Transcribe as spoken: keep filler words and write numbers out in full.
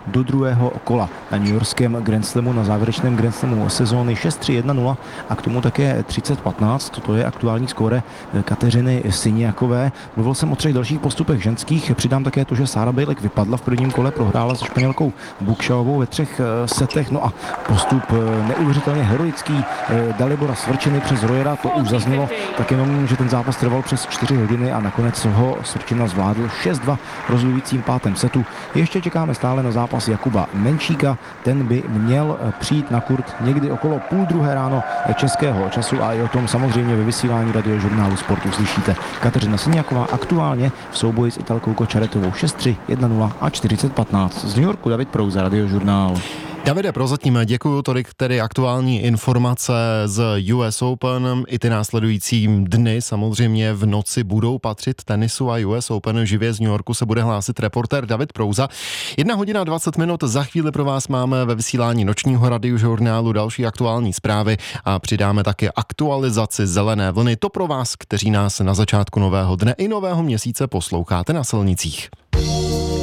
do druhého kola na newyorském Grand Slamu, na závěrečném Grand Slamu sezóny. Šest tři jedna nula a k tomu také třicet patnáct. To je aktuální skóre Kateřiny Siniakové. Mluvil jsem o třech dalších postupech ženských. Přidám také to, že Sára Bejlek vypadla v prvním kole, prohrála se Španělkou Bukšaovou ve třech setech. No a postup neuvěřitelně heroický Dalibora Svrčiny přes Rojera, to už zaznělo, tak jenom, že ten zápas trval přes čtyři hodiny a nakonec ho Svrčina zvládl šest dva v rozhodujícím pátém setu. Ještě čekáme stále na zápas Jakuba Menšíka, ten by měl přijít na kurt někdy okolo půl druhé ráno českého času a i o tom samozřejmě ve vysílání Radiožurnálu Sportu slyšíte. Kateřina Siniaková aktuálně v souboji s Italkou Kočaretovou šest tři jedna nula a čtyřicet patnáct. Z New Yorku David Prouza, Radiožurnál. Davide, prozatím děkuju, tolik tedy aktuální informace z U S Open. I ty následující dny samozřejmě v noci budou patřit tenisu a U S Open. Živě z New Yorku se bude hlásit reportér David Prouza. Jedna hodina dvacet minut, za chvíli pro vás máme ve vysílání nočního Radiožurnálu další aktuální zprávy a přidáme také aktualizaci zelené vlny. To pro vás, kteří nás na začátku nového dne i nového měsíce posloucháte na silnicích.